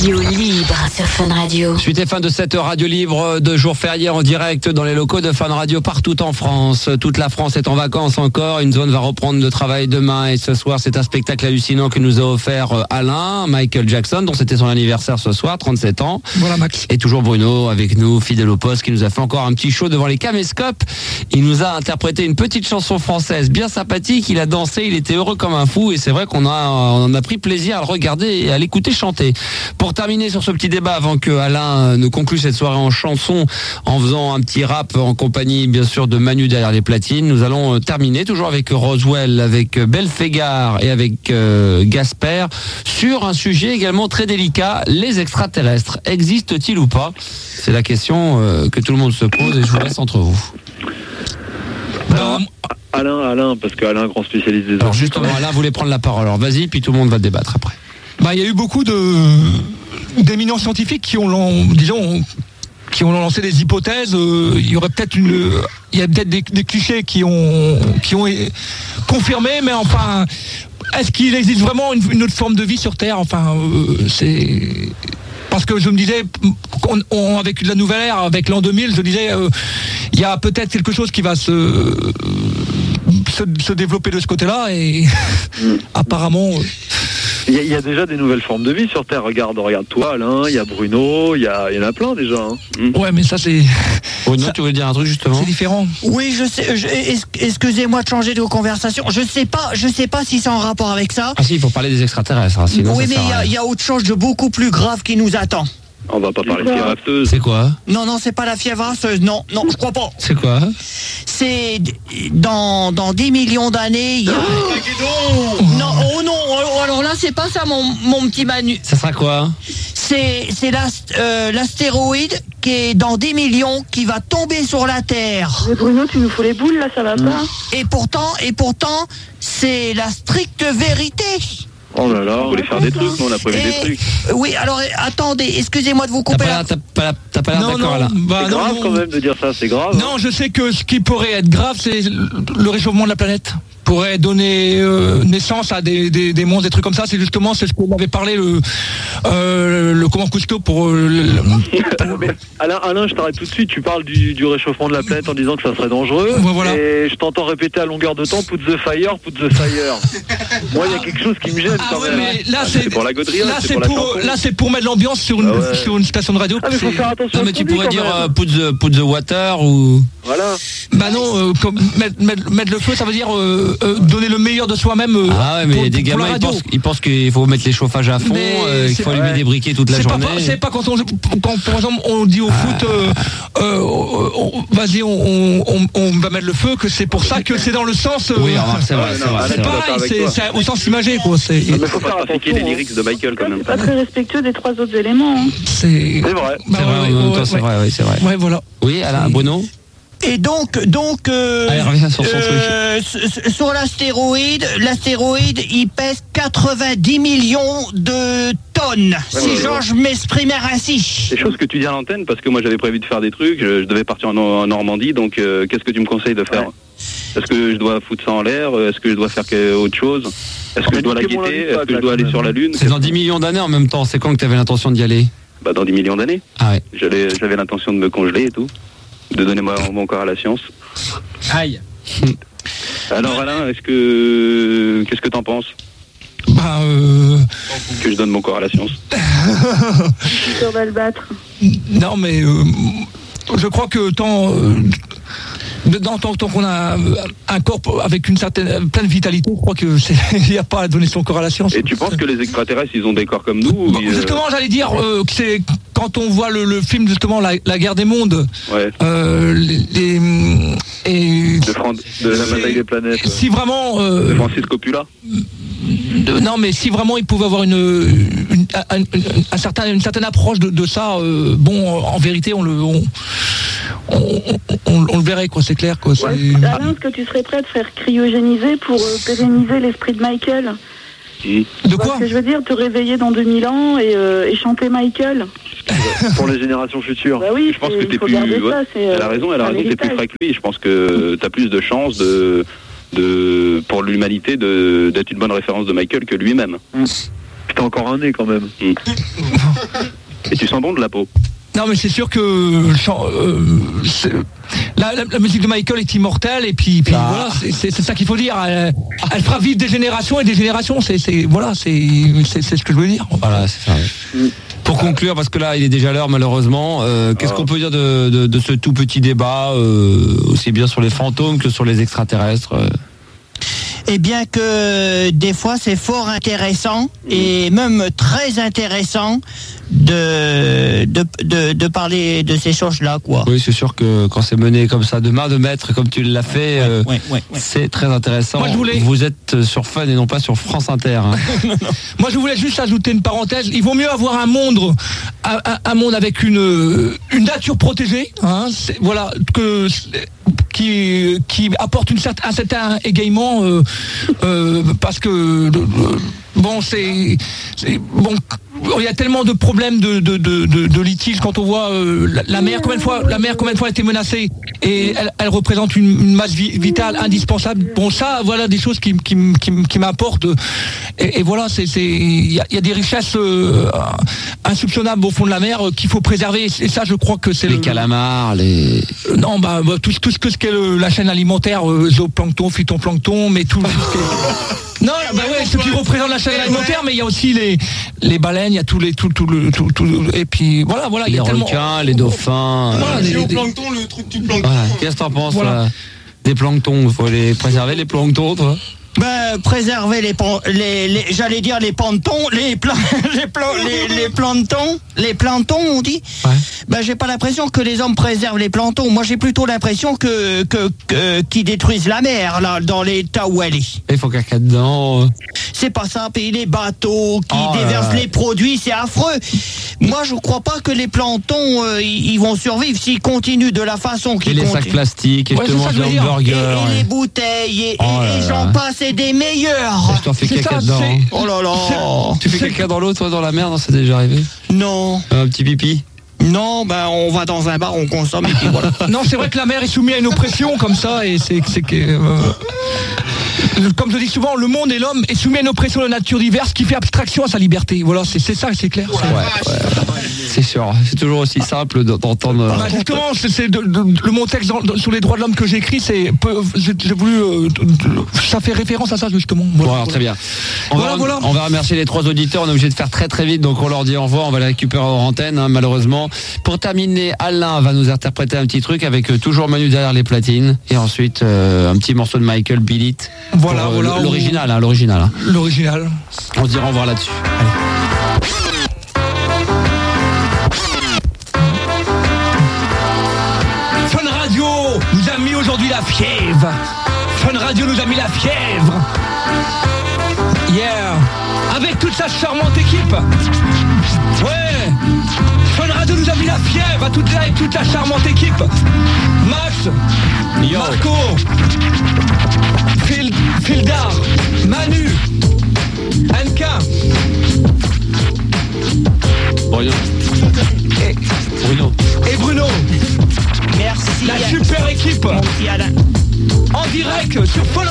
Radio Libre sur Fun Radio. Suite et fin de cette radio libre de jour férié en direct dans les locaux de Fun Radio partout en France. Toute la France est en vacances encore. Une zone va reprendre le travail demain et ce soir, c'est un spectacle hallucinant que nous a offert Alain, Michael Jackson, dont c'était son anniversaire ce soir, 37 ans. Voilà Max. Et toujours Bruno avec nous, fidèle au poste, qui nous a fait encore un petit show devant les caméscopes. Il nous a interprété une petite chanson française bien sympathique. Il a dansé, il était heureux comme un fou et c'est vrai qu'on en a pris plaisir à le regarder et à l'écouter chanter. Pour terminer sur ce petit débat, avant que Alain ne conclue cette soirée en chanson, en faisant un petit rap en compagnie bien sûr de Manu derrière les platines, nous allons terminer toujours avec Roswell, avec Belphégor et avec Gasper, sur un sujet également très délicat, les extraterrestres. Existent-ils ou pas? C'est la question que tout le monde se pose et je vous laisse entre vous. Alain, parce qu'Alain, grand spécialiste des Alors justement, Alain voulait prendre la parole. Alors vas-y, puis tout le monde va débattre après. Il y a eu beaucoup d'éminents scientifiques qui ont lancé des hypothèses. Il y a peut-être des clichés qui ont confirmé, mais enfin, est-ce qu'il existe vraiment une autre forme de vie sur Terre? Enfin, c'est parce que je me disais, avec la nouvelle ère, avec l'an 2000, je disais, il y a peut-être quelque chose qui va se développer de ce côté-là, et apparemment. Il y a déjà des nouvelles formes de vie sur Terre. Regarde toi, Alain, il y a Bruno, il y en a plein déjà. Ouais, mais ça c'est... Bruno, tu voulais dire un truc justement? C'est différent. Oui, je sais. Excusez-moi de changer de conversation. Je sais pas si c'est en rapport avec ça. Ah si, il faut parler des extraterrestres. Hein, sinon oui, mais il y a autre chose de beaucoup plus grave qui nous attend. On va pas parler de fièvre afteuse. C'est quoi? Non, c'est pas la fièvre afteuse. Non, je crois pas. C'est quoi? C'est dans 10 millions d'années. Alors là, c'est pas ça, mon petit Manu. Ça sera quoi? C'est l'astéroïde qui est dans 10 millions qui va tomber sur la Terre. Mais Bruno, tu nous fous les boules là, ça va pas. Et pourtant, c'est la stricte vérité. Oh là là, on voulait faire des trucs, nous on a prévu des trucs. Oui, alors attendez, excusez-moi de vous couper. T'as pas l'air d'accord là. C'est grave quand même de dire ça, c'est grave. Non, je sais que ce qui pourrait être grave, c'est le réchauffement de la planète. Pourrait donner naissance à des monstres, des trucs comme ça. C'est ce qu'on m'avait parlé le comment Cousteau pour Alain, je t'arrête tout de suite. Tu parles du réchauffement de la planète en disant que ça serait dangereux. Voilà. Et je t'entends répéter à longueur de temps, put the fire. Moi, il y a quelque chose qui me gêne quand même. Mais là, c'est pour la gauderie. Là, c'est pour mettre l'ambiance sur une station de radio. Mais faut faire attention. Non, mais tu pourrais dire put the water ou. Voilà. Bah non, mettre le feu, ça veut dire donner le meilleur de soi-même. Ah ouais, mais il y a des gamins, ils pensent qu'il faut mettre les chauffages à fond, qu'il faut allumer des briquets toute la journée. C'est pas quand par exemple on dit au foot, vas-y, on va mettre le feu, que c'est pour ça que c'est dans le sens. Oui, c'est vrai. C'est pareil, c'est au sens imagé quoi. Il faut pas appliquer les lyrics de Michael quand même. C'est pas très respectueux des 3 autres éléments. C'est vrai. C'est vrai. Ouais, voilà. Oui, Alain, Bruno. Et donc, allez, reviens sur son truc. Sur l'astéroïde, il pèse 90 millions de tonnes. Je m'exprimer ainsi. Des choses que tu dis à l'antenne, parce que moi j'avais prévu de faire des trucs, je devais partir en Normandie, donc qu'est-ce que tu me conseilles de faire? Est-ce que je dois foutre ça en l'air? Est-ce que je dois faire autre chose? Est-ce que je dois la quitter? Est-ce que je dois aller sur la Lune? C'est dans 10 millions d'années en même temps. C'est quand que tu avais l'intention d'y aller? Bah dans 10 millions d'années. Ah ouais. J'avais l'intention de me congeler et tout. De donner mon corps à la science. Aïe. Alors Alain, qu'est-ce que t'en penses? Que je donne mon corps à la science. Tu vas le battre. Non mais je crois que tant qu'on a un corps avec une certaine pleine vitalité, je crois que il n'y a pas à donner son corps à la science. Et tu penses que les extraterrestres, ils ont des corps comme nous? Justement, j'allais dire que c'est quand on voit le film justement la guerre des mondes. Ouais. De la bataille des planètes. Si vraiment. De Francis Coppola. Non, mais si vraiment il pouvait avoir une certaine approche de ça, en vérité, on le verrait, quoi, c'est clair, quoi. Alain, est-ce que tu serais prêt à te faire cryogéniser pour pérenniser l'esprit de Michael? De quoi? Ce que je veux dire, te réveiller dans 2000 ans et chanter Michael. Pour les générations futures. Bah oui, je pense que t'es plus. Elle a raison, t'es plus frais que lui. Je pense que t'as plus de chances pour l'humanité d'être une bonne référence de Michael que lui-même. Puis t'as encore un nez quand même. Et tu sens bon de la peau. Non, mais c'est sûr que la musique de Michael est immortelle, et puis voilà, c'est ça qu'il faut dire. Elle fera vivre des générations et des générations. C'est ce que je veux dire. Voilà, c'est ça. Pour conclure, parce que là, il est déjà l'heure malheureusement, qu'est-ce qu'on peut dire de ce tout petit débat, aussi bien sur les fantômes que sur les extraterrestres Eh bien que des fois c'est fort intéressant et même très intéressant de parler de ces choses-là, quoi. Oui, c'est sûr que quand c'est mené comme ça, de main de maître, comme tu l'as fait, c'est très intéressant. Moi, vous êtes sur Fun et non pas sur France Inter. Hein. Moi, je voulais juste ajouter une parenthèse. Il vaut mieux avoir un monde avec une nature protégée, hein, voilà, qui apporte un certain égaiement, parce que bon, il y a tellement de problèmes de litiges quand on voit la mer, combien de fois a été menacée, et elle représente une masse vitale indispensable. Bon, ça, voilà des choses qui m'apportent, et voilà, il y a des richesses insoupçonnables au fond de la mer qu'il faut préserver, et ça, je crois que c'est les calamars, non, tout ce qu'est la chaîne alimentaire, zooplancton, phytoplancton, mais tout. Non, ce qui représente la chaîne alimentaire, mais il y a aussi les baleines, il y a tout et puis voilà, il y a tellement. Les requins, les dauphins. Voilà, le plancton, le truc du plancton. Qu'est-ce que t'en penses, des planctons? Il faut les préserver, les planctons, toi? Préserver les j'allais dire les planctons, les planctons, on dit. Ouais. J'ai pas l'impression que les hommes préservent les planctons. Moi, j'ai plutôt l'impression qu'ils détruisent la mer, là, dans l'état où elle est. Il faut caca dedans. C'est pas ça, et les bateaux qui déversent les produits, c'est affreux. Moi, je crois pas que les planctons, ils vont survivre s'ils continuent de la façon qu'ils continuent. Et les sacs plastiques, et je te mange des hamburgers. Et les bouteilles, et j'en passe. C'est des meilleurs. Je t'en fais caca dedans. Oh là là. Tu fais caca dans l'eau, toi, dans la mer? Non, c'est déjà arrivé? Non. Un petit pipi? Non, on va dans un bar, on consomme, et puis voilà. Non, c'est vrai que la mer est soumise à une oppression comme ça, et comme je dis souvent, le monde et l'homme est soumis à une oppression de nature diverse qui fait abstraction à sa liberté. Voilà, c'est ça, c'est clair. C'est sûr, c'est toujours aussi simple d'entendre. Justement, le mon texte sur les droits de l'homme que j'ai écrit, j'ai voulu, ça fait référence à ça justement. Voilà. Très bien. On va remercier les 3 auditeurs. On est obligé de faire très très vite, donc on leur dit au revoir. On va les récupérer en antenne, hein, malheureusement. Pour terminer, Alain va nous interpréter un petit truc avec toujours Manu derrière les platines, et ensuite un petit morceau de Michael, Beat It. Voilà, l'original. L'original. On se dira au revoir là-dessus. Allez. Fun Radio nous a mis aujourd'hui la fièvre. Fun Radio nous a mis la fièvre. Yeah. Avec toute sa charmante équipe. Ouais. Fun Radio nous a mis la fièvre à toute la charmante équipe. Max, Yo. Marco, Fildar, Manu, Anka, et Bruno. Merci. La super équipe. Mon petit Alain. En direct sur Fun